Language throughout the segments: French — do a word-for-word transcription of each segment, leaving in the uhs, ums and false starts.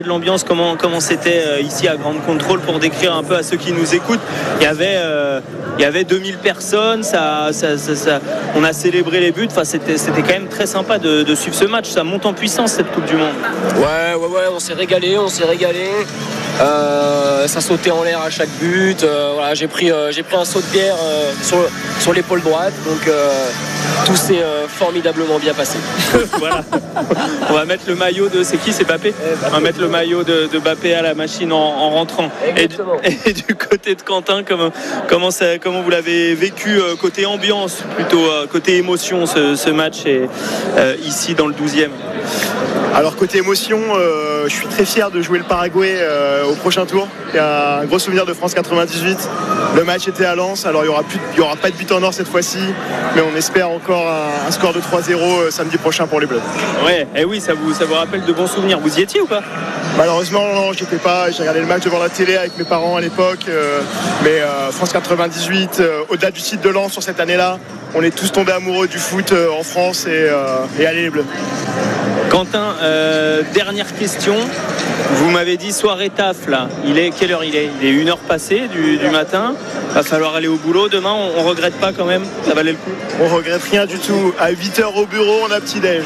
L'ambiance, comment comment c'était euh, ici à Grande Contrôle, pour décrire un peu à ceux qui nous écoutent. Il y avait euh, il y avait deux mille personnes, ça, ça, ça, ça on a célébré les buts. Enfin, c'était c'était quand même très sympa de, de suivre ce match. Ça monte en puissance, cette Coupe du Monde. Ouais ouais ouais, on s'est régalé, on s'est régalé. Euh, ça sautait en l'air à chaque but. Euh, voilà, j'ai pris euh, j'ai pris un saut de pierre euh, sur sur l'épaule droite. Donc euh, tout s'est euh, formidablement bien passé. Voilà. On va mettre le maillot de c'est qui c'est Mbappé. On va mettre le maillot de, de Mbappé à la machine en, en rentrant. Et du, et du côté de Quentin, comment comment, ça, comment vous l'avez vécu euh, côté ambiance, plutôt euh, côté émotion, ce, ce match et, euh, ici dans le douzième? Alors côté émotion, euh, je suis très fier de jouer le Paraguay euh, au prochain tour. Il y a un gros souvenir de France quatre-vingt-dix-huit. Le match était à Lens, alors il n'y aura, plus, il y aura pas de but en or cette fois-ci, mais on espère encore un, un score de trois zéro euh, samedi prochain pour les Bleus. Ouais, et oui, ça vous, ça vous rappelle de bons souvenirs. Vous y étiez ou pas? Malheureusement, non, j'étais pas. J'ai regardé le match devant la télé avec mes parents à l'époque, euh, mais euh, France quatre-vingt-dix-huit, euh, au-delà du site de Lens sur cette année-là, on est tous tombés amoureux du foot euh, en France et, euh, et allez les Bleus. Quentin, euh, dernière question. Vous m'avez dit soirée taf là. Il est quelle heure il est? Il est une heure passée du, du matin. Va falloir aller au boulot demain. On, on regrette pas quand même? Ça valait le coup? On regrette rien du tout. À huit heures au bureau, on a petit déj.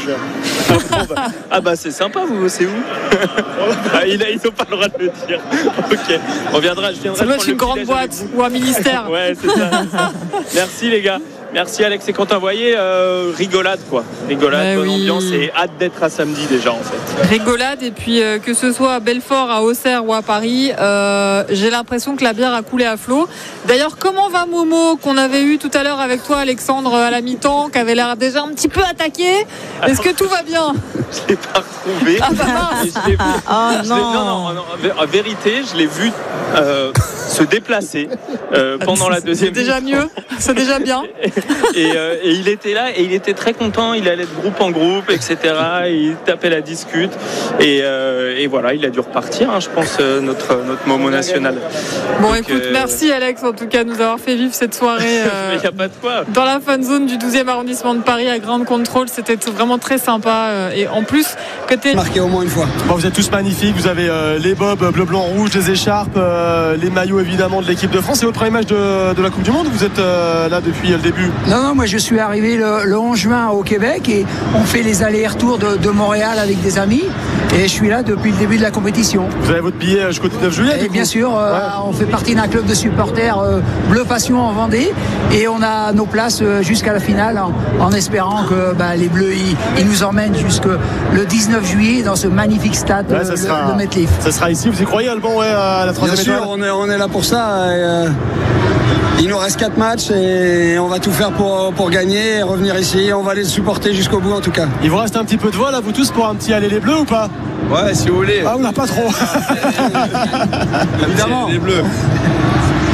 Ah bah c'est sympa, vous bossez où? Ah, il n'a pas le droit de le dire. Ok. On viendra. Je viendrai. Ça doit être une grande boîte ou un ministère. Ouais, c'est ça, c'est ça. Merci les gars. Merci Alex et Quentin. Vous voyez, euh, rigolade quoi. Rigolade, ouais, bonne oui. ambiance et hâte d'être à samedi déjà en fait. Rigolade et puis euh, que ce soit à Belfort, à Auxerre ou à Paris, euh, j'ai l'impression que la bière a coulé à flot. D'ailleurs, comment va Momo qu'on avait eu tout à l'heure avec toi Alexandre à la mi-temps, qui avait l'air déjà un petit peu attaqué? Est-ce que tout va bien? Je l'ai pas retrouvé. Ah bah mince. Je l'ai vu. Oh Je non. l'ai- non, non, non, en vérité, je l'ai vu euh, se déplacer euh, pendant la deuxième. C'est déjà mi-temps. mieux, c'est déjà bien. Et, euh, et il était là et il était très content. Il allait de groupe en groupe, et cetera. Il tapait la discute et, euh, et voilà, il a dû repartir. Hein, je pense euh, notre notre Momo national. Bon, Donc, écoute, euh, merci Alex en tout cas de nous avoir fait vivre cette soirée euh, Mais il n'y a pas de quoi. dans la fan zone du douzième arrondissement de Paris à Grande Contrôle. C'était tout- vraiment très sympa euh, et en plus que t'es Marqué au moins une fois. Bon, vous êtes tous magnifiques, vous avez euh, les bobs bleu, blanc, rouge, les écharpes, euh, les maillots évidemment de l'équipe de France. C'est votre premier match de, de la Coupe du Monde? Vous êtes euh, là depuis le début? Non, non, moi je suis arrivé le, le onze juin au Québec et on fait les allers-retours de, de Montréal avec des amis et je suis là depuis le début de la compétition. Vous avez votre billet jusqu'au dix-neuf juillet? Et du bien coup sûr, euh, Ouais. on fait partie d'un club de supporters euh, Bleu Passion en Vendée et on a nos places euh, jusqu'à la finale en, en espérant que bah, les Bleus ils, ils nous emmènent jusque le dix-neuf juillet dans ce magnifique stade, Ouais, euh, ça le, sera, le MetLife. ça sera ici. Vous y croyez, Alban, ouais, à la Bien troisième sûr, étoile? on est, on est là pour ça. Et, euh, il nous reste quatre matchs et on va tout faire pour, pour gagner et revenir ici. On va les supporter jusqu'au bout en tout cas. Il vous reste un petit peu de vol à vous tous pour un petit aller les bleus ou pas? Ouais, si vous voulez. Ah, on n'a pas trop. Évidemment. Les bleus.